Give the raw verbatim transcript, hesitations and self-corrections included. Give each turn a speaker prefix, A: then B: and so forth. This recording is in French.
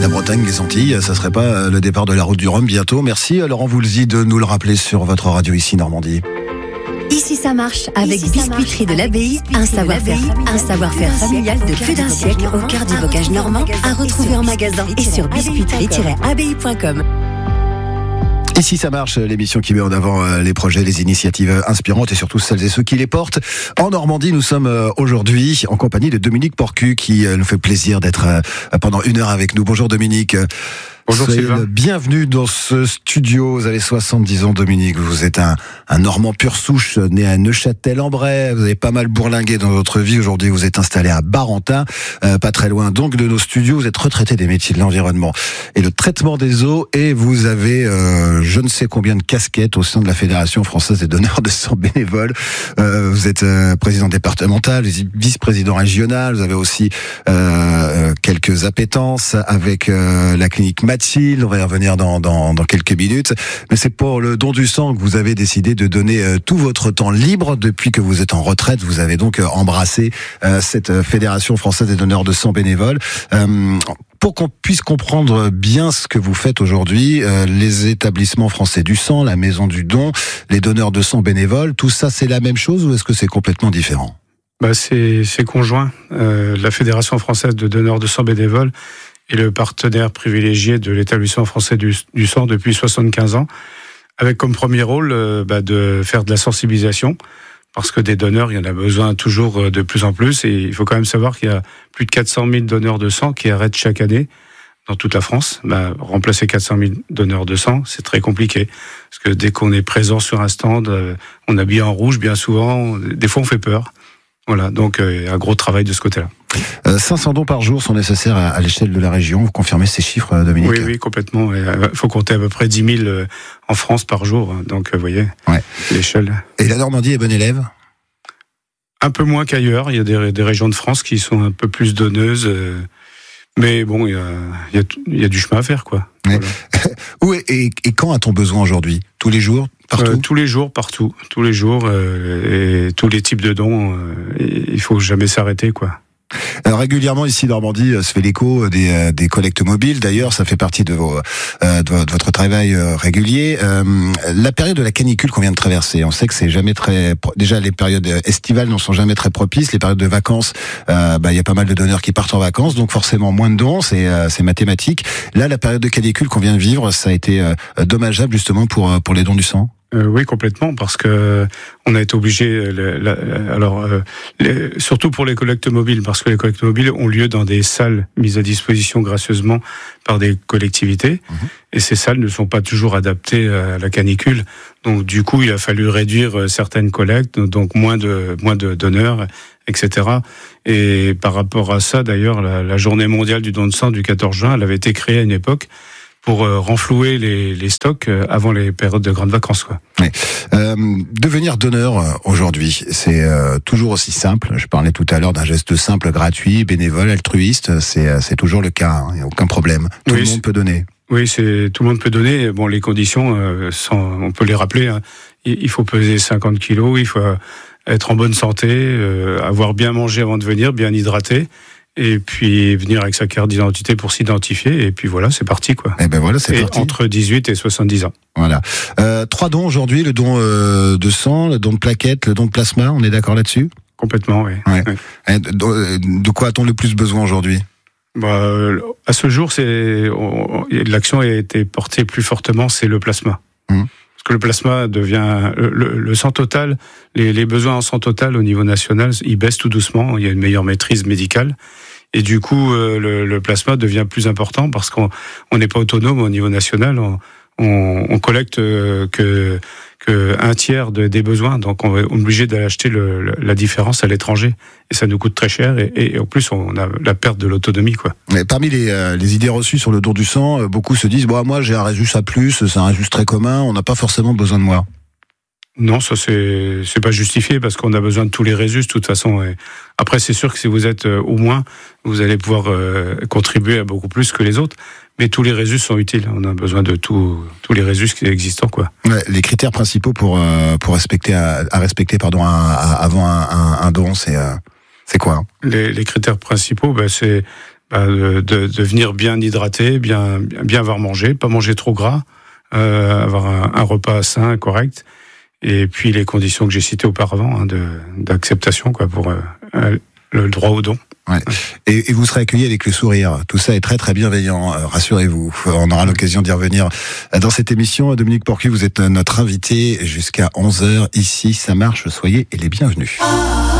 A: La Bretagne, les Antilles, ça serait pas le départ de la route du Rhum bientôt. Merci Laurent Voulzy de nous le rappeler sur votre radio ici Normandie.
B: Ici ça marche avec
C: Ici, ça
B: Biscuiterie
C: marche.
B: de l'Abbaye,
C: Biscuiterie
B: un
C: de
B: savoir-faire,
C: l'Abbaye,
B: un savoir-faire familial de plus d'un siècle au cœur du bocage normand, à retrouver en magasin et sur biscuiterie tiret abbaye point com.
A: Ici ça marche, l'émission qui met en avant les projets, les initiatives inspirantes et surtout celles et ceux qui les portent. En Normandie, nous sommes aujourd'hui en compagnie de Dominique Porcu qui nous fait plaisir d'être pendant une heure avec nous. Bonjour Dominique.
D: Bonjour
A: Soyez
D: Sylvain.
A: Bienvenue dans ce studio. Vous avez soixante-dix ans, Dominique. Vous êtes un, un Normand pur souche, né à Neuchâtel-en-Bray. Vous avez pas mal bourlingué dans votre vie. Aujourd'hui, vous êtes installé à Barentin, euh, pas très loin donc de nos studios. Vous êtes retraité des métiers de l'environnement et le traitement des eaux. Et vous avez euh, je ne sais combien de casquettes au sein de la Fédération française des donneurs de sang bénévoles. Euh, vous êtes euh, président départemental, vice-président régional. Vous avez aussi euh, quelques appétences avec euh, la clinique Mathilde, on va y revenir dans, dans, dans quelques minutes. Mais c'est pour le don du sang que vous avez décidé de donner euh, tout votre temps libre depuis que vous êtes en retraite. Vous avez donc euh, embrassé euh, cette Fédération française des donneurs de sang bénévoles. Euh, Pour qu'on puisse comprendre bien ce que vous faites aujourd'hui, euh, les établissements français du sang, la maison du don, les donneurs de sang bénévoles, tout ça c'est la même chose ou est-ce que c'est complètement différent ?
D: Bah c'est, c'est conjoint. Euh, la Fédération française de donneurs de sang bénévoles est le partenaire privilégié de l'établissement français du, du sang depuis soixante-quinze ans, avec comme premier rôle euh, bah, de faire de la sensibilisation, parce que des donneurs, il y en a besoin toujours de plus en plus, et il faut quand même savoir qu'il y a plus de quatre cent mille donneurs de sang qui arrêtent chaque année dans toute la France. Bah, remplacer quatre cent mille donneurs de sang, c'est très compliqué, parce que dès qu'on est présent sur un stand, euh, on habille en rouge bien souvent, des fois on fait peur. Voilà, donc euh, un gros travail de ce côté-là.
A: Euh, cinq cents dons par jour sont nécessaires à, à l'échelle de la région. Vous confirmez ces chiffres, Dominique ?
D: Oui, oui, complètement. Il faut compter à peu près dix mille en France par jour. Donc, vous voyez,
A: ouais.
D: L'échelle.
A: Et la Normandie est bonne élève ?
D: Un peu moins qu'ailleurs. Il y a des, des régions de France qui sont un peu plus donneuses. Mais bon, il y a, il y a, il y a du chemin à faire, quoi.
A: Ouais.
D: Voilà.
A: Où est, et, et quand a-t-on besoin aujourd'hui ? Tous les jours ? Partout ?
D: euh, Tous les jours, partout. Tous les jours. Euh, et tous les types de dons. Euh, il faut jamais s'arrêter, quoi.
A: Alors, régulièrement ici Normandie se fait l'écho des, des collectes mobiles. D'ailleurs, ça fait partie de, vos, euh, de votre travail régulier. Euh, la période de la canicule qu'on vient de traverser, on sait que c'est jamais très. Déjà, les périodes estivales n'en sont jamais très propices. Les périodes de vacances, euh, bah, il y a pas mal de donneurs qui partent en vacances, donc forcément moins de dons. C'est, euh, c'est mathématique. Là, la période de canicule qu'on vient de vivre, ça a été euh, dommageable justement pour pour les dons du sang.
D: Euh, oui, complètement, parce que on a été obligé, alors euh, les, surtout pour les collectes mobiles, parce que les collectes mobiles ont lieu dans des salles mises à disposition gracieusement par des collectivités, mmh. et ces salles ne sont pas toujours adaptées à la canicule. Donc, du coup, il a fallu réduire certaines collectes, donc moins de moins de donneurs, et cetera. Et par rapport à ça, d'ailleurs, la, la Journée mondiale du don de sang du quatorze juin, elle avait été créée à une époque pour euh, renflouer les, les stocks euh, avant les périodes de grandes vacances, quoi.
A: Oui. Euh, devenir donneur euh, aujourd'hui, c'est euh, toujours aussi simple. Je parlais tout à l'heure d'un geste simple, gratuit, bénévole, altruiste. C'est, euh, c'est toujours le cas. Il n'y a aucun problème. Tout
D: oui,
A: le monde peut donner.
D: Oui, c'est tout le monde peut donner. Bon, les conditions, euh, sont, on peut les rappeler. Hein. Il faut peser cinquante kilos, il faut être en bonne santé, euh, avoir bien mangé avant de venir, bien hydraté. Et puis venir avec sa carte d'identité pour s'identifier, et puis voilà, c'est parti, quoi.
A: Et ben voilà, c'est
D: et
A: parti.
D: Entre dix-huit et soixante-dix ans.
A: Voilà. Euh, trois dons aujourd'hui, le don euh, de sang, le don de plaquettes, le don de plasma, on est d'accord là-dessus ?
D: Complètement, oui.
A: Ouais.
D: Oui.
A: Et de, de quoi a-t-on le plus besoin aujourd'hui ?
D: Bah, à ce jour, c'est on, l'action a été portée plus fortement, c'est le plasma. Mmh. Parce que le plasma devient le, le, le sang total, les, les besoins en sang total au niveau national, ils baissent tout doucement. Il y a une meilleure maîtrise médicale, et du coup, euh, le, le plasma devient plus important parce qu'on on n'est pas autonome au niveau national. On, on, on collecte euh, que que un tiers de, des besoins, donc on est obligé d'acheter le, le, la différence à l'étranger, et ça nous coûte très cher, et, et en plus on a la perte de l'autonomie, quoi.
A: Mais parmi les, euh, les idées reçues sur le don du sang, euh, beaucoup se disent bon, moi j'ai un résus à plus, c'est un résus très commun, on n'a pas forcément besoin de moi.
D: Non, ça c'est c'est pas justifié, parce qu'on a besoin de tous les résus de toute façon. Et après, c'est sûr que si vous êtes euh, au moins, vous allez pouvoir euh, contribuer à beaucoup plus que les autres. Mais tous les résus sont utiles. On a besoin de tout, tous les résus qui existent, quoi.
A: Ouais, les critères principaux pour euh, pour respecter à, à respecter pardon un, à, avant un, un, un don, c'est euh, c'est quoi hein
D: les, les critères principaux, ben c'est bah, de, de, de venir bien hydraté, bien, bien avoir mangé, pas manger trop gras, euh, avoir un, un repas sain, correct. Et puis les conditions que j'ai citées auparavant, hein, de, d'acceptation, quoi, pour euh, le droit au don.
A: Ouais. Et, et vous serez accueillis avec le sourire. Tout ça est très très bienveillant, euh, rassurez-vous. On aura l'occasion d'y revenir dans cette émission. Dominique Porcu, vous êtes notre invité jusqu'à onze heures ici. Ça marche, soyez les bienvenus.